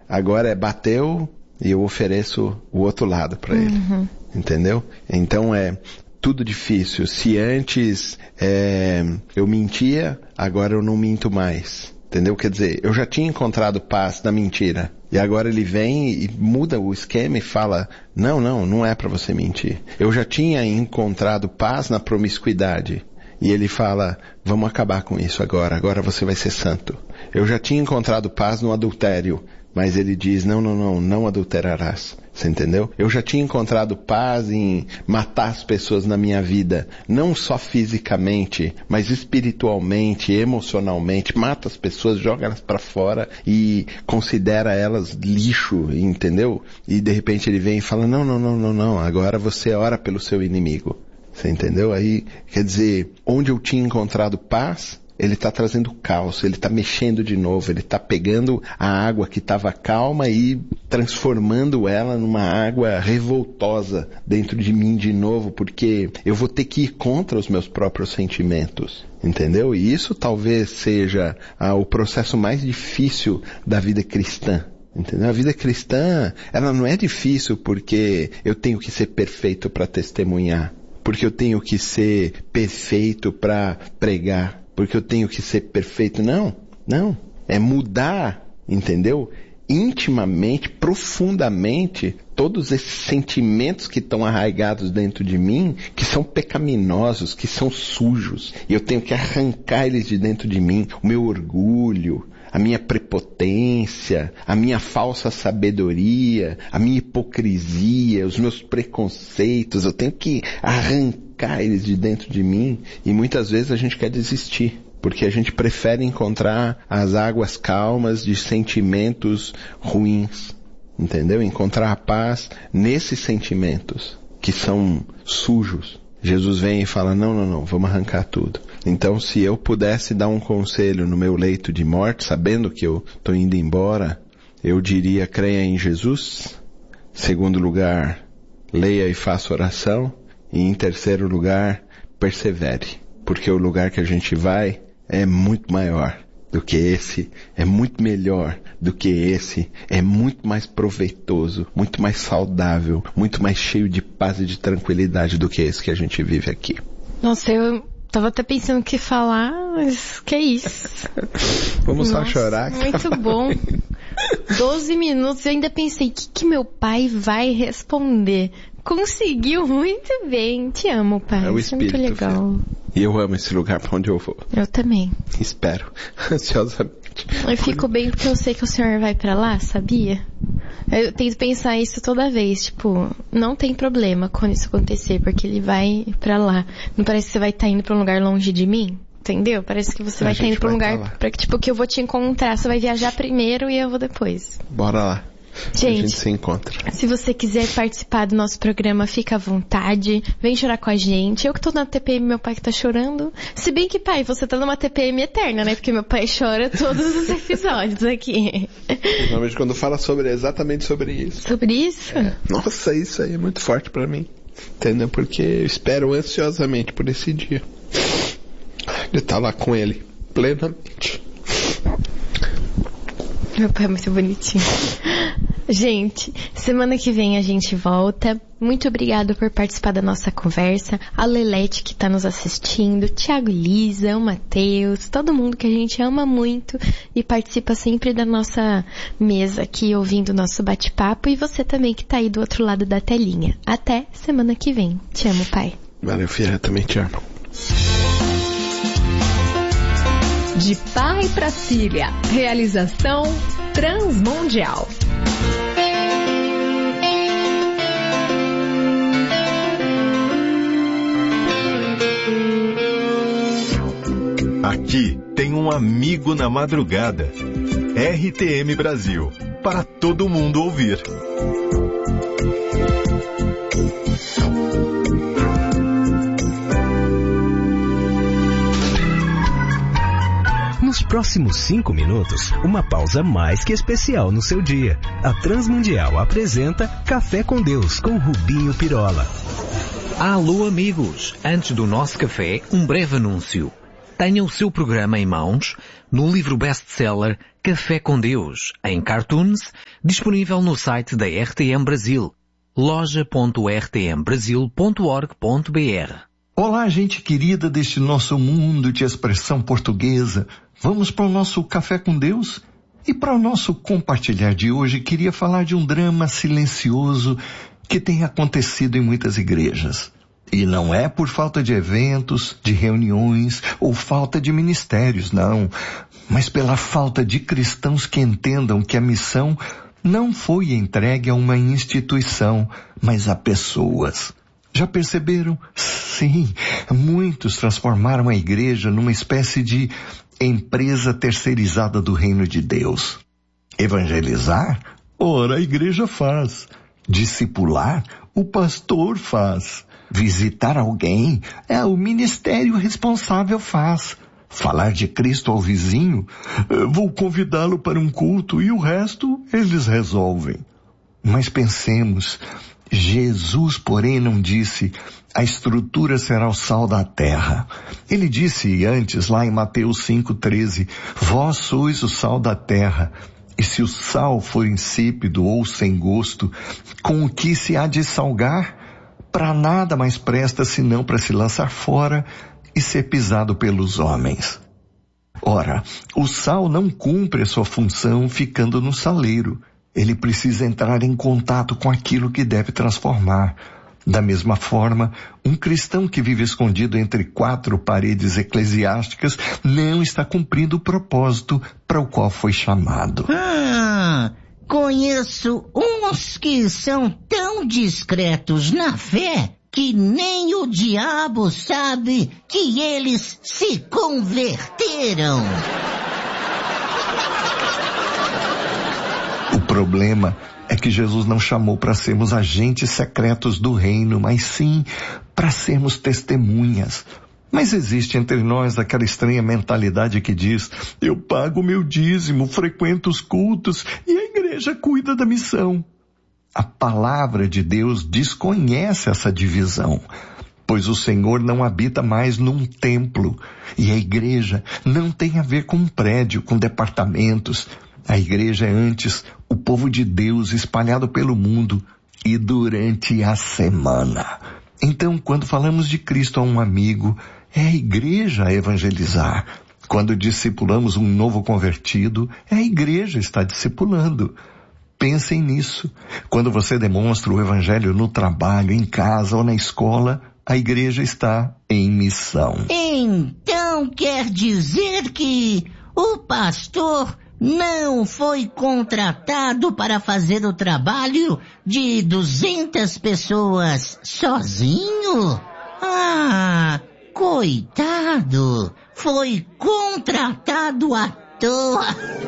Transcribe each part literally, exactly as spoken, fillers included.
agora é bateu e eu ofereço o outro lado para ele. Uhum. Entendeu? Então é tudo difícil. Se antes é, eu mentia, agora eu não minto mais. Entendeu? Quer dizer, eu já tinha encontrado paz na mentira. E agora ele vem e muda o esquema e fala, não, não, não é para você mentir. Eu já tinha encontrado paz na promiscuidade. E ele fala, vamos acabar com isso agora, agora você vai ser santo. Eu já tinha encontrado paz no adultério, mas ele diz, não, não, não, não adulterarás. Você entendeu? Eu já tinha encontrado paz em matar as pessoas na minha vida, não só fisicamente, mas espiritualmente, emocionalmente. Mata as pessoas, joga elas pra fora e considera elas lixo, entendeu? E de repente ele vem e fala, não, não, não, não, não, agora você ora pelo seu inimigo. Você entendeu? Aí, quer dizer, onde eu tinha encontrado paz, ele está trazendo caos, ele está mexendo de novo, ele está pegando a água que estava calma e transformando ela numa água revoltosa dentro de mim de novo, porque eu vou ter que ir contra os meus próprios sentimentos. Entendeu? E isso talvez seja ah, o processo mais difícil da vida cristã. Entendeu? A vida cristã, ela não é difícil porque eu tenho que ser perfeito para testemunhar. Porque eu tenho que ser perfeito para pregar, porque eu tenho que ser perfeito. Não, não. É mudar, entendeu? Intimamente, profundamente, todos esses sentimentos que estão arraigados dentro de mim, que são pecaminosos, que são sujos. E eu tenho que arrancar eles de dentro de mim. O meu orgulho, a minha prepotência, a minha falsa sabedoria, a minha hipocrisia, os meus preconceitos, eu tenho que arrancar eles de dentro de mim. E muitas vezes a gente quer desistir, porque a gente prefere encontrar as águas calmas de sentimentos ruins, entendeu? Encontrar a paz nesses sentimentos que são sujos. Jesus vem e fala, não, não, não, vamos arrancar tudo. Então, se eu pudesse dar um conselho no meu leito de morte, sabendo que eu estou indo embora, eu diria, creia em Jesus. Segundo lugar, leia e faça oração. E em terceiro lugar, persevere. Porque o lugar que a gente vai é muito maior do que esse, é muito melhor do que esse, é muito mais proveitoso, muito mais saudável, muito mais cheio de paz e de tranquilidade do que esse que a gente vive aqui. Nossa, eu tava até pensando o que falar, mas que isso? Vamos Nossa, só chorar. Muito bom. Doze minutos, eu ainda pensei, o que, que meu pai vai responder? Conseguiu muito bem. Te amo, pai. É o Isso espírito, é muito legal. filho. E eu amo esse lugar pra onde eu vou. Eu também. Espero. Ansiosamente. Eu fico bem porque eu sei que o senhor vai pra lá, sabia? Eu tento pensar isso toda vez, tipo, não tem problema quando isso acontecer, porque ele vai pra lá. Não parece que você vai estar indo pra um lugar longe de mim? Entendeu? Parece que você vai estar indo pra um lugar pra que, tipo, que eu vou te encontrar. Você vai viajar primeiro e eu vou depois. Bora lá. Gente, a gente se encontra. Se você quiser participar do nosso programa, fica à vontade. Vem chorar com a gente. Eu que tô na T P M, meu pai que tá chorando. Se bem que, pai, você tá numa T P M eterna, né? Porque meu pai chora todos os episódios aqui. Normalmente quando fala sobre, exatamente sobre isso. Sobre isso? É. Nossa, isso aí é muito forte pra mim. Entendeu? Porque eu espero ansiosamente por esse dia. De estar lá com ele, plenamente. Meu pai é muito bonitinho. Gente, semana que vem a gente volta. Muito obrigado por participar da nossa conversa. A Lelete que está nos assistindo, Thiago e Lisa, o Matheus, todo mundo que a gente ama muito e participa sempre da nossa mesa aqui ouvindo o nosso bate-papo. E você também que está aí do outro lado da telinha. Até semana que vem. Te amo, pai. Valeu, filha, eu também te amo. De pai para filha. Realização Transmundial. Aqui tem um amigo na madrugada. R T M Brasil. Para todo mundo ouvir. Nos próximos cinco minutos, uma pausa mais que especial no seu dia. A Transmundial apresenta Café com Deus, com Rubinho Pirola. Alô, amigos! Antes do nosso café, um breve anúncio. Tenha o seu programa em mãos no livro best-seller Café com Deus, em cartoons, disponível no site da R T M Brasil, loja ponto r t m brasil ponto org ponto b r. Olá, gente querida deste nosso mundo de expressão portuguesa. Vamos para o nosso Café com Deus? E para o nosso compartilhar de hoje, queria falar de um drama silencioso que tem acontecido em muitas igrejas. E não é por falta de eventos, de reuniões ou falta de ministérios, não. Mas pela falta de cristãos que entendam que a missão não foi entregue a uma instituição, mas a pessoas. Já perceberam? Sim, muitos transformaram a igreja numa espécie de empresa terceirizada do reino de Deus. Evangelizar? Ora, a igreja faz. Discipular? O pastor faz. Visitar alguém? É, o ministério responsável faz. Falar de Cristo ao vizinho? Vou convidá-lo para um culto e o resto eles resolvem. Mas pensemos, Jesus, porém, não disse, a estrutura será o sal da terra. Ele disse antes, lá em Mateus cinco, treze, vós sois o sal da terra. E se o sal for insípido ou sem gosto, com o que se há de salgar? Para nada mais presta senão para se lançar fora e ser pisado pelos homens. Ora, o sal não cumpre a sua função ficando no saleiro. Ele precisa entrar em contato com aquilo que deve transformar. Da mesma forma, um cristão que vive escondido entre quatro paredes eclesiásticas não está cumprindo o propósito para o qual foi chamado. Ah, conheço uns que são tão discretos na fé que nem o diabo sabe que eles se converteram. O problema é que Jesus não chamou para sermos agentes secretos do reino, mas sim para sermos testemunhas. Mas existe entre nós aquela estranha mentalidade que diz, eu pago meu dízimo, frequento os cultos e a igreja cuida da missão. A palavra de Deus desconhece essa divisão, pois o Senhor não habita mais num templo e a igreja não tem a ver com um prédio, com departamentos. A igreja é antes o povo de Deus espalhado pelo mundo e durante a semana. Então, quando falamos de Cristo a um amigo, é a igreja a evangelizar. Quando discipulamos um novo convertido, é a igreja está discipulando. Pensem nisso. Quando você demonstra o evangelho no trabalho, em casa ou na escola, a igreja está em missão. Então quer dizer que o pastor não foi contratado para fazer o trabalho de duzentas pessoas sozinho? Ah, coitado, foi contratado à toa.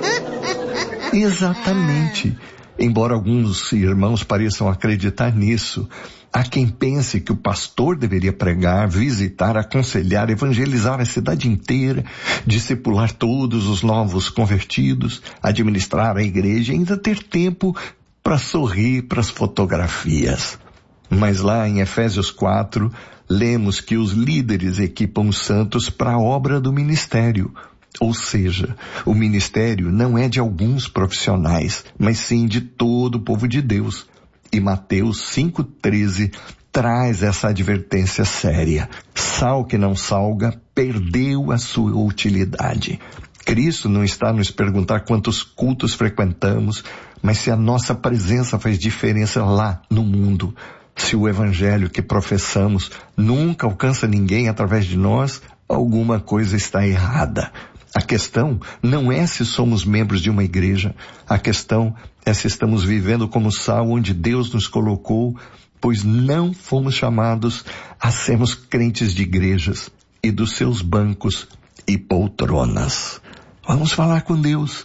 Exatamente. Embora alguns irmãos pareçam acreditar nisso, há quem pense que o pastor deveria pregar, visitar, aconselhar, evangelizar a cidade inteira, discipular todos os novos convertidos, administrar a igreja e ainda ter tempo para sorrir para as fotografias. Mas lá em Efésios quatro, lemos que os líderes equipam os santos para a obra do ministério. Ou seja, o ministério não é de alguns profissionais, mas sim de todo o povo de Deus. E Mateus cinco, treze traz essa advertência séria. Sal que não salga perdeu a sua utilidade. Cristo não está a nos perguntar quantos cultos frequentamos, mas se a nossa presença faz diferença lá no mundo. Se o evangelho que professamos nunca alcança ninguém através de nós, alguma coisa está errada. A questão não é se somos membros de uma igreja. A questão é se estamos vivendo como sal onde Deus nos colocou, pois não fomos chamados a sermos crentes de igrejas e dos seus bancos e poltronas. Vamos falar com Deus.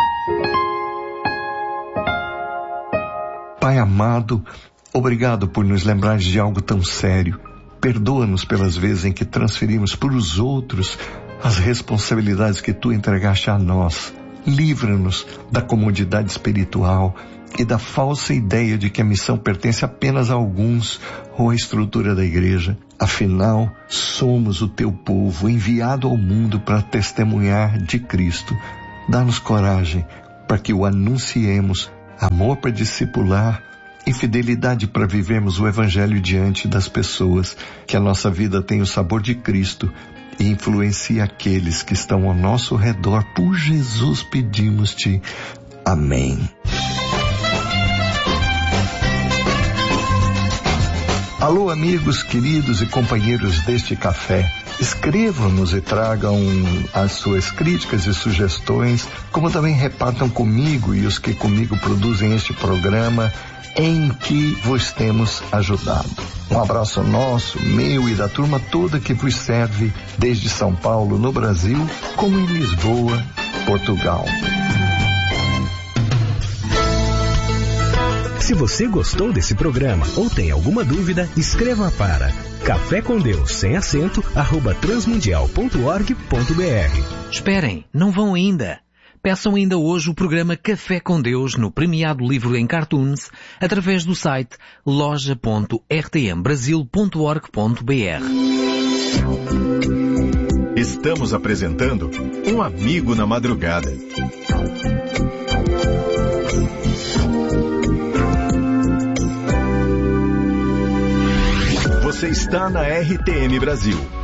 Pai amado, obrigado por nos lembrar de algo tão sério. Perdoa-nos pelas vezes em que transferimos para os outros as responsabilidades que tu entregaste a nós. livra-nos da comodidade espiritual e da falsa ideia de que a missão pertence apenas a alguns ou à estrutura da igreja. Afinal, somos o teu povo enviado ao mundo para testemunhar de Cristo. Dá-nos coragem para que o anunciemos, amor para discipular e fidelidade para vivermos o Evangelho diante das pessoas, que a nossa vida tenha o sabor de Cristo e influencie aqueles que estão ao nosso redor. Por Jesus pedimos-te. Amém. Alô, amigos queridos e companheiros deste café. Escrevam-nos e tragam as suas críticas e sugestões, como também repartam comigo e os que comigo produzem este programa em que vos temos ajudado. Um abraço nosso, meu e da turma toda que vos serve desde São Paulo, no Brasil, como em Lisboa, Portugal. Se você gostou desse programa ou tem alguma dúvida, escreva para café com Deus sem acento arroba transmundial ponto org ponto br. Esperem, não vão ainda. Peçam ainda hoje o programa Café com Deus no premiado livro em cartoons através do site loja ponto r t m brasil ponto org ponto br. Estamos apresentando Um Amigo na Madrugada. Você está na R T M Brasil,